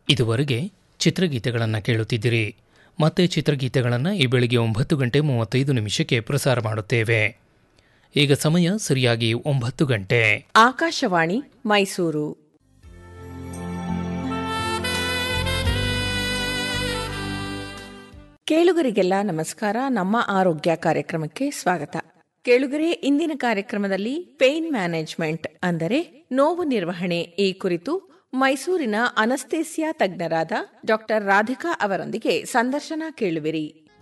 ಇದುವರೆಗೆ ಚಿತ್ರಗೀತೆಗಳನ್ನು ಕೇಳುತ್ತಿದ್ದಿರಿ. ಮತ್ತೆ ಚಿತ್ರಗೀತೆಗಳನ್ನು ಈ ಬೆಳಿಗ್ಗೆ 9:35 ಪ್ರಸಾರ ಮಾಡುತ್ತೇವೆ. ಈಗ ಸಮಯ ಸರಿಯಾಗಿ 9 ಗಂಟೆ. ಆಕಾಶವಾಣಿ ಮೈಸೂರು. ಕೇಳುಗರಿಗೆಲ್ಲ ನಮಸ್ಕಾರ. ನಮ್ಮ ಆರೋಗ್ಯ ಕಾರ್ಯಕ್ರಮಕ್ಕೆ ಸ್ವಾಗತ. ಕೇಳುಗರೆ, ಇಂದಿನ ಕಾರ್ಯಕ್ರಮದಲ್ಲಿ ಪೇನ್ ಮ್ಯಾನೇಜ್ಮೆಂಟ್ ಅಂದರೆ ನೋವು ನಿರ್ವಹಣೆ ಈ ಕುರಿತು ಮೈಸೂರಿನ ಅನಸ್ತೇಸಿಯಾ ತಜ್ಞರಾದ ಡಾಕ್ಟರ್ ರಾಧಿಕಾ ಅವರೊಂದಿಗೆ ಸಂದರ್ಶನ ಕೇಳುವಿರಿ.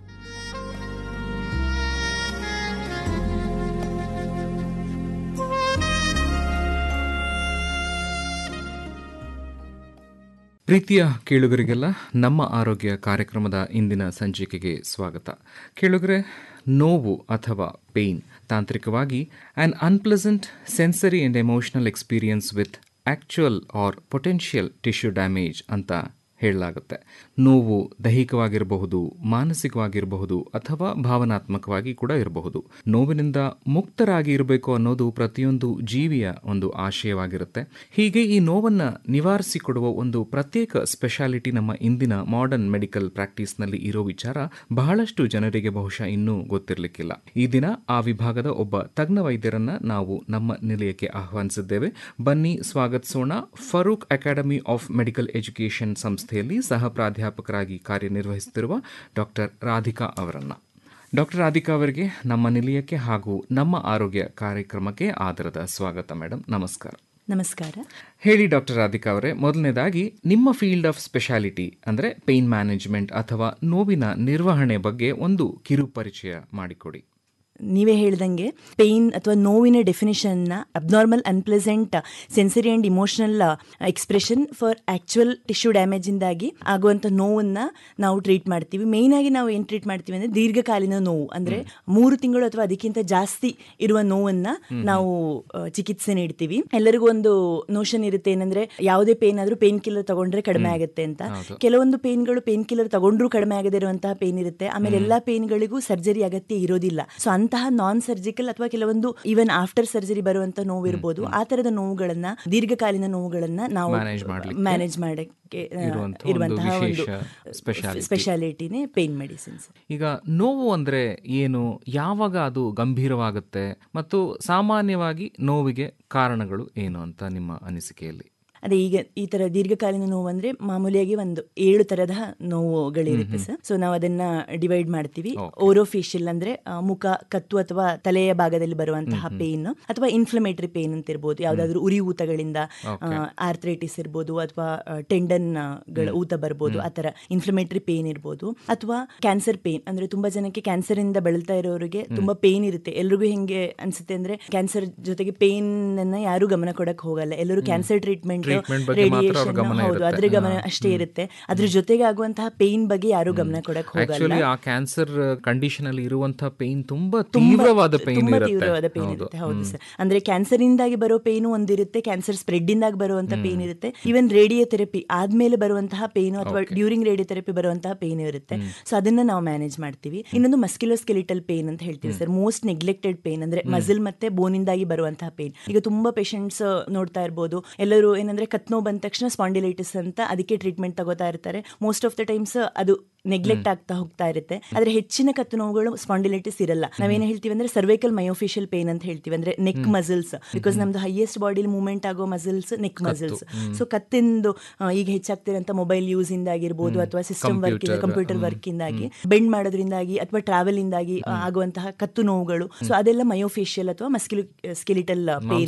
ಪ್ರೀತಿಯ ಕೇಳುಗರಿಗೆಲ್ಲ ನಮ್ಮ ಆರೋಗ್ಯ ಕಾರ್ಯಕ್ರಮದ ಇಂದಿನ ಸಂಚಿಕೆಗೆ ಸ್ವಾಗತ. ಕೇಳುಗರೆ, ನೋವು ಅಥವಾ ಪೇಯ್ನ್ ತಾಂತ್ರಿಕವಾಗಿ on unpleasant sensory and emotional experience with actual R potential tissue damage ಅಂತ ಹೇಳಲಾಗುತ್ತೆ. ನೋವು ದೈಹಿಕವಾಗಿರಬಹುದು, ಮಾನಸಿಕವಾಗಿರಬಹುದು ಅಥವಾ ಭಾವನಾತ್ಮಕವಾಗಿ ಕೂಡ ಇರಬಹುದು. ನೋವಿನಿಂದ ಮುಕ್ತರಾಗಿ ಇರಬೇಕು ಅನ್ನೋದು ಪ್ರತಿಯೊಂದು ಜೀವಿಯ ಒಂದು ಆಶಯವಾಗಿರುತ್ತೆ. ಹೀಗೆ ಈ ನೋವನ್ನು ನಿವಾರಿಸಿಕೊಡುವ ಒಂದು ಪ್ರತ್ಯೇಕ ಸ್ಪೆಷಾಲಿಟಿ ನಮ್ಮ ಇಂದಿನ ಮಾಡರ್ನ್ ಮೆಡಿಕಲ್ ಪ್ರಾಕ್ಟೀಸ್ನಲ್ಲಿ ಇರೋ ವಿಚಾರ ಬಹಳಷ್ಟು ಜನರಿಗೆ ಬಹುಶಃ ಇನ್ನೂ ಗೊತ್ತಿರಲಿಕ್ಕಿಲ್ಲ. ಈ ದಿನ ಆ ವಿಭಾಗದ ಒಬ್ಬ ತಜ್ಞ ವೈದ್ಯರನ್ನ ನಾವು ನಮ್ಮ ನಿಲಯಕ್ಕೆ ಆಹ್ವಾನಿಸಿದ್ದೇವೆ. ಬನ್ನಿ ಸ್ವಾಗತಿಸೋಣ Farooq academy of medical education ಸಂಸ್ಥೆಯಲ್ಲಿ ಸಹ ಪ್ರಾಧ್ಯಾಪಕರಾಗಿ ಕಾರ್ಯನಿರ್ವಹಿಸುತ್ತಿರುವ ಡಾಕ್ಟರ್ ರಾಧಿಕಾ ಅವರನ್ನ. ಡಾಕ್ಟರ್ ರಾಧಿಕಾ ಅವರಿಗೆ ನಮ್ಮ ನಿಲಯಕ್ಕೆ ಹಾಗೂ ನಮ್ಮ ಆರೋಗ್ಯ ಕಾರ್ಯಕ್ರಮಕ್ಕೆ ಆದರದ ಸ್ವಾಗತ. ಮೇಡಮ್, ನಮಸ್ಕಾರ. ನಮಸ್ಕಾರ. ಹೇಳಿ ಡಾಕ್ಟರ್ ರಾಧಿಕಾ ಅವರೇ, ಮೊದಲನೇದಾಗಿ ನಿಮ್ಮ ಫೀಲ್ಡ್ ಆಫ್ ಸ್ಪೆಷಾಲಿಟಿ ಅಂದರೆ ಪೇಯ್ನ್ ಮ್ಯಾನೇಜ್ಮೆಂಟ್ ಅಥವಾ ನೋವಿನ ನಿರ್ವಹಣೆ ಬಗ್ಗೆ ಒಂದು ಕಿರು ಪರಿಚಯ ಮಾಡಿಕೊಡಿ. ನೀವೇ ಹೇಳ್ದಂಗೆ ಪೇಯ್ನ್ ಅಥವಾ ನೋವಿನ ಡೆಫಿನಿಷನ್ನ abnormal unpleasant sensory and emotional expression for actual tissue ಡ್ಯಾಮೇಜಿಂದಾಗಿ ಆಗುವಂಥ ನೋವನ್ನು ನಾವು ಟ್ರೀಟ್ ಮಾಡ್ತೀವಿ. ಮೇಯ್ನಾಗಿ ನಾವು ಏನು ಟ್ರೀಟ್ ಮಾಡ್ತೀವಿ ಅಂದರೆ ದೀರ್ಘಕಾಲೀನ ನೋವು, ಅಂದರೆ 3 ತಿಂಗಳು ಅಥವಾ ಅದಕ್ಕಿಂತ ಜಾಸ್ತಿ ಇರುವ ನೋವನ್ನು ನಾವು ಚಿಕಿತ್ಸೆ ನೀಡ್ತೀವಿ. ಎಲ್ಲರಿಗೂ ಒಂದು ನೋಷನ್ ಇರುತ್ತೆ, ಏನಂದರೆ ಯಾವುದೇ ಪೇನ್ ಆದರೂ ಪೇನ್ ಕಿಲ್ಲರ್ ತಗೊಂಡ್ರೆ ಕಡಿಮೆ ಆಗುತ್ತೆ ಅಂತ. ಕೆಲವೊಂದು ಪೇನ್ಗಳು ಪೇನ್ ಕಿಲ್ಲರ್ ತಗೊಂಡ್ರೂ ಕಡಿಮೆ ಆಗದೇ ಇರುವಂತಹ ಪೇನ್ ಇರುತ್ತೆ. ಆಮೇಲೆ ಎಲ್ಲ ಪೇನ್ಗಳಿಗೂ ಸರ್ಜರಿ ಅಗತ್ಯ ಇರೋದಿಲ್ಲ. ಸೊ ಅಂತಹ ನಾನ್ ಸರ್ಜಿಕಲ್ ಅಥವಾ ಕೆಲವೊಂದು ಈವನ್ ಆಫ್ಟರ್ ಸರ್ಜರಿ ಬರುವಂತ ನೋವು ಇರಬಹುದು. ಆ ತರದ ನೋವುಗಳನ್ನ, ದೀರ್ಘಕಾಲೀನ ನೋವುಗಳನ್ನ ನಾವು ಮ್ಯಾನೇಜ್ ಮಾಡಕ್ಕೆ ಇರುವಂತಹ ಒಂದು ಸ್ಪೆಷಾಲಿಟಿನೇ ಪೇನ್ ಮೆಡಿಸಿನ್ಸ್. ಈಗ ನೋವು ಅಂದ್ರೆ ಏನು, ಯಾವಾಗ ಅದು ಗಂಭೀರವಾಗುತ್ತೆ ಮತ್ತು ಸಾಮಾನ್ಯವಾಗಿ ನೋವಿಗೆ ಕಾರಣಗಳು ಏನು ಅಂತ ನಿಮ್ಮ ಅನಿಸಿಕೆಯಲ್ಲಿ? ಅದೇ, ಈಗ ಈ ತರ ದೀರ್ಘಕಾಲೀನ ನೋವು ಅಂದ್ರೆ ಮಾಮೂಲಿಯಾಗಿ ಒಂದು 7 ತರದ ನೋವುಗಳಿರುತ್ತೆ ಸರ್. ಸೊ ನಾವು ಅದನ್ನ ಡಿವೈಡ್ ಮಾಡ್ತೀವಿ. ಓರೋಫೇಶಿಯಲ್ ಅಂದ್ರೆ ಮುಖ, ಕತ್ತು ಅಥವಾ ತಲೆಯ ಭಾಗದಲ್ಲಿ ಬರುವಂತಹ ಪೇನ್, ಅಥವಾ ಇನ್ಫ್ಲಮೇಟರಿ ಪೇನ್ ಅಂತ ಇರ್ಬೋದು, ಯಾವ್ದಾದ್ರು ಉರಿ ಊತಗಳಿಂದ, ಆರ್ಥ್ರೈಟಿಸ್ ಇರ್ಬೋದು ಅಥವಾ ಟೆಂಡನ್ ಗಳ ಊತ ಬರ್ಬೋದು, ಆ ತರ ಇನ್ಫ್ಲಮೇಟರಿ ಪೇನ್ ಇರ್ಬೋದು. ಅಥವಾ ಕ್ಯಾನ್ಸರ್ ಪೇನ್ ಅಂದ್ರೆ ತುಂಬಾ ಜನಕ್ಕೆ ಕ್ಯಾನ್ಸರ್ ಇಂದ ಬಳಲ್ತಾ ಇರೋರಿಗೆ ತುಂಬಾ ಪೇನ್ ಇರುತ್ತೆ. ಎಲ್ರಿಗೂ ಹೆಂಗೆ ಅನ್ಸುತ್ತೆ ಅಂದ್ರೆ ಕ್ಯಾನ್ಸರ್ ಜೊತೆಗೆ ಪೇನ್ ಅನ್ನ ಯಾರು ಗಮನ ಕೊಡಕ್ ಹೋಗಲ್ಲ. ಎಲ್ಲರೂ ಕ್ಯಾನ್ಸರ್ ಟ್ರೀಟ್ಮೆಂಟ್, ರೇಡಿಯೇಷನ್, ಹೌದು, ಅದ್ರ ಗಮನ ಅಷ್ಟೇ ಇರುತ್ತೆ. ಅದ್ರ ಜೊತೆಗೆ ಆಗುವಂತಹ ಪೇನ್ ಬಗ್ಗೆ ಯಾರು ಗಮನ ಕೊಡಕ್ ಹೋಗಲ್ಲ. ಆ ಕ್ಯಾನ್ಸರ್ ಕಂಡೀಷನ್ ಅಲ್ಲಿ ಇರುವಂತಹ ಪೇನ್ ತುಂಬಾ ತೀವ್ರವಾದ ಪೇನ್ ಇರುತ್ತೆ. ಹೌದು ಸರ್. ಅಂದ್ರೆ ಕ್ಯಾನ್ಸರ್ ಇಂದಾಗಿ ಬರೋ ಪೇನು ಒಂದಿರುತ್ತೆ, ಕ್ಯಾನ್ಸರ್ ಸ್ಪ್ರೆಡ್ ಇಂದಾಗಿ ಬರುವಂತ ಪೇನ್ ಇರುತ್ತೆ, ಈವನ್ ರೇಡಿಯೋಥೆರಪಿ ಆದ್ಮೇಲೆ ಬರುವಂತಹ ಪೇನು ಅಥವಾ ಡ್ಯೂರಿಂಗ್ ರೇಡಿಯೋಥೆರಪಿ ಬರುವಂತಹ ಪೇನ್ ಇರುತ್ತೆ. ಸೊ ಅದನ್ನ ನಾವು ಮ್ಯಾನೇಜ್ ಮಾಡ್ತೀವಿ. ಇನ್ನೊಂದು ಮಸ್ಕ್ಯುಲೋಸ್ಕೆಲಿಟಲ್ ಪೇನ್ ಅಂತ ಹೇಳ್ತೀವಿ ಸರ್. ಮೋಸ್ಟ್ ನೆಗ್ಲೆಕ್ಟೆಡ್ ಪೇನ್ ಅಂದ್ರೆ ಮಸಲ್ ಮತ್ತೆ ಬೋನಿಂದಾಗಿ ಬರುವಂತಹ ಪೇನ್. ಈಗ ತುಂಬಾ ಪೇಷಂಟ್ಸ್ ನೋಡ್ತಾ ಇರ್ಬೋದು, ಎಲ್ಲರೂ ಏನಂದ್ರೆ ಕತ್ ನೋವು ಬಂದ ತಕ್ಷಣ ಸ್ಪಾಂಡಿಲೈಟಿಸ್ ಅಂತ ಅದಕ್ಕೆ ಟ್ರೀಟ್ಮೆಂಟ್ ತಗೋತಾ ಇರ್ತಾರೆ. ಮೋಸ್ಟ್ ಆಫ್ ದ ಟೈಮ್ಸ್ ಅದು ನೆಗ್ಲೆಕ್ಟ್ ಆಗ್ತಾ ಹೋಗ್ತಾ ಇರುತ್ತೆ. ಆದ್ರೆ ಹೆಚ್ಚಿನ ಕತ್ತು ನೋವುಗಳು ಸ್ಪಾಂಡಿಲೈಟಿಸ್ ಇರಲ್ಲ. ನಾವೇನು ಹೇಳ್ತೀವಿ ಅಂದ್ರೆ ಸರ್ವೈಕಲ್ ಮಯೋಫೇಶಿಯಲ್ ಪೇನ್ ಅಂತ ಹೇಳ್ತೀವಿ. ಅಂದ್ರೆ ನೆಕ್ ಮಸಲ್ಸ್, ಬಿಕಾಸ್ ನಮ್ದು ಹೈಯೆಸ್ಟ್ ಬಾಡಿಲಿ ಮೂವ್ಮೆಂಟ್ ಆಗೋ ಮಸಲ್ಸ್ ನೆಕ್ ಮಸಲ್ಸ್. ಸೊ ಕತ್ತಿಂದು ಈಗ ಹೆಚ್ಚಾಗ್ತಿರೋಂಥ ಮೊಬೈಲ್ ಯೂಸ್ ಇಂದಾಗಿರ್ಬೋದು ಅಥವಾ ಸಿಸ್ಟಮ್ ವರ್ಕ್, ಕಂಪ್ಯೂಟರ್ ವರ್ಕ್ ಇಂದಾಗಿ, ಬೆಂಡ್ ಮಾಡೋದ್ರಿಂದಾಗಿ ಅಥವಾ ಟ್ರಾವೆಲ್ ಇಂದಾಗಿ ಆಗುವಂತಹ ಕತ್ತು ನೋವುಗಳು. ಸೊ ಅದೆಲ್ಲ ಮಯೋಫೇಶಿಯಲ್ ಅಥವಾ ಮಸ್ಕ್ಯುಲೋಸ್ಕೆಲಿಟಲ್ ಪೇನ್,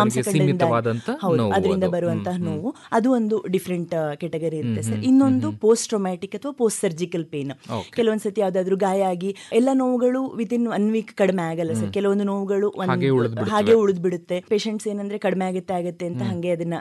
ಹೌದು, ಅದರಿಂದ ಬರುವಂತಹ ನೋವು. ಅದು ಒಂದು ಡಿಫ್ರೆಂಟ್ ಕೆಟಗರಿ ಇರುತ್ತೆ ಸರ್. ಇನ್ನೊಂದು ಪೋಸ್ಟ್ ಟ್ರೊಮ್ಯಾಟಿಕ್ ಅಥವಾ ಪೋಸ್ಟ್ ಸರ್ಜಿಕಲ್ ಪೇನ್. ಕೆಲವೊಂದ್ಸತಿ ಯಾವ್ದಾದ್ರು ಗಾಯ ಆಗಿ ಎಲ್ಲ ನೋವುಗಳು ವಿತಿನ್ 1 ವೀಕ್ ಕಡಿಮೆ ಆಗಲ್ಲ ಸರ್. ಕೆಲವೊಂದು ನೋವುಗಳು ಹಾಗೆ ಉಳಿದ್ ಬಿಡುತ್ತೆ. ಪೇಷಂಟ್ಸ್ ಏನಂದ್ರೆ ಕಡಿಮೆ ಆಗತ್ತೆ ಅಂತ ಹಂಗೆ ಅದನ್ನ